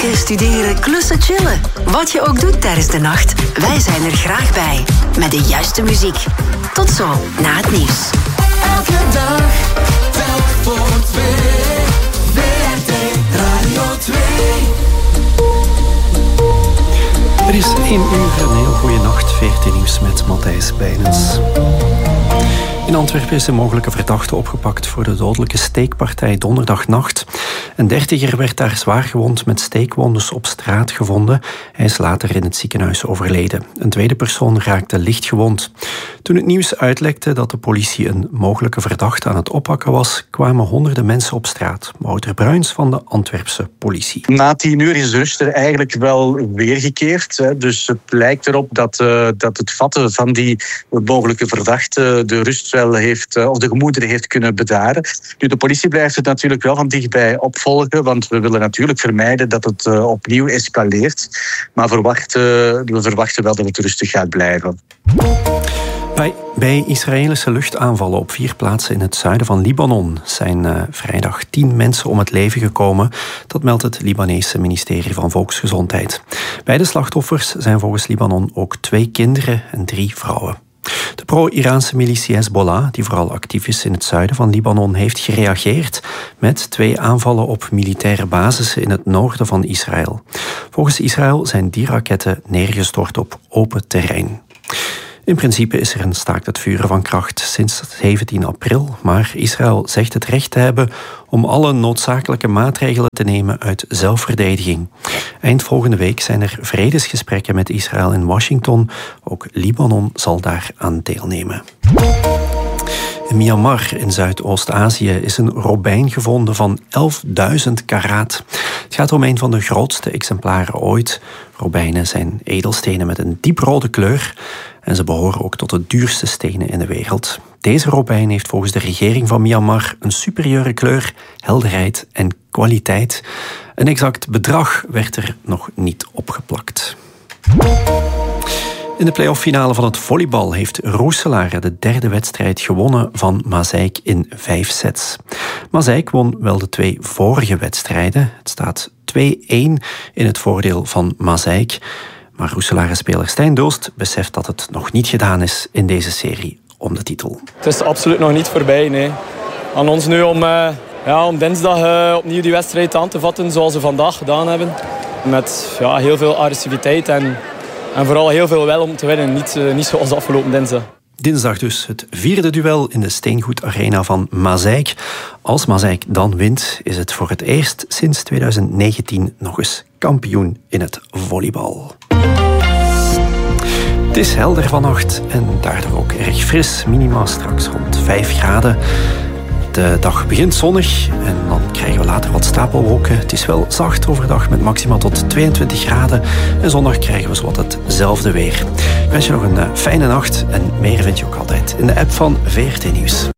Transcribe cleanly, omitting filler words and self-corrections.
Werken, studeren, klussen, chillen. Wat je ook doet tijdens de nacht, wij zijn er graag bij. Met de juiste muziek. Tot zo, na het nieuws. Elke dag, telk voor twee. WRT Radio 2. Het is 1 uur en een heel goede nacht. VRT Nieuws met Matthijs Bijnens. In Antwerpen is een mogelijke verdachte opgepakt voor de dodelijke steekpartij donderdagnacht. Een 30er werd daar zwaar gewond met steekwondes op straat gevonden. Hij is later in het ziekenhuis overleden. Een tweede persoon raakte licht gewond. Toen het nieuws uitlekte dat de politie een mogelijke verdachte aan het oppakken was, kwamen honderden mensen op straat. Wouter Bruins van de Antwerpse politie. Na 10 uur is de rust er eigenlijk wel weergekeerd. Dus het lijkt erop dat het vatten van die mogelijke verdachte de rust wel heeft, of de gemoederen heeft kunnen bedaren. Nu, de politie blijft het natuurlijk wel van dichtbij opvolgen, want we willen natuurlijk vermijden dat het opnieuw escaleert. Maar we verwachten wel dat het rustig gaat blijven. Bij Israëlische luchtaanvallen op 4 plaatsen in het zuiden van Libanon zijn vrijdag 10 mensen om het leven gekomen. Dat meldt het Libanese ministerie van Volksgezondheid. Bij de slachtoffers zijn volgens Libanon ook 2 kinderen en 3 vrouwen. De pro-Iraanse militie Hezbollah, die vooral actief is in het zuiden van Libanon, heeft gereageerd met 2 aanvallen op militaire basissen in het noorden van Israël. Volgens Israël zijn die raketten neergestort op open terrein. In principe is er een staakt het vuren van kracht sinds 17 april, maar Israël zegt het recht te hebben om alle noodzakelijke maatregelen te nemen uit zelfverdediging. Eind volgende week zijn er vredesgesprekken met Israël in Washington. Ook Libanon zal daar aan deelnemen. In Myanmar in Zuidoost-Azië is een robijn gevonden van 11.000 karaat. Het gaat om een van de grootste exemplaren ooit. Robijnen zijn edelstenen met een dieprode kleur en ze behoren ook tot de duurste stenen in de wereld. Deze robijn heeft volgens de regering van Myanmar een superieure kleur, helderheid en kwaliteit. Een exact bedrag werd er nog niet opgeplakt. In de play-off-finale van het volleybal heeft Roeselare de 3e wedstrijd gewonnen van Maaseik in 5 sets. Maaseik won wel de 2 vorige wedstrijden. Het staat 2-1 in het voordeel van Maaseik. Maar Roeselare-speler Stijn Doost beseft dat het nog niet gedaan is in deze serie om de titel. Het is absoluut nog niet voorbij, nee. Aan ons nu om dinsdag opnieuw die wedstrijd aan te vatten zoals we vandaag gedaan hebben. Met heel veel agressiviteit en vooral heel veel wel om te winnen. Niet zoals afgelopen dinsdag. Dinsdag dus het 4e duel in de Steengoed Arena van Maaseik. Als Maaseik dan wint, is het voor het eerst sinds 2019 nog eens kampioen in het volleybal. Het is helder vannacht en daardoor ook erg fris. Minima straks rond 5 graden. De dag begint zonnig en dan krijgen we later wat stapelwolken. Het is wel zacht overdag met maxima tot 22 graden. En zondag krijgen we zowat hetzelfde weer. Ik wens je nog een fijne nacht en meer vind je ook altijd in de app van VRT Nieuws.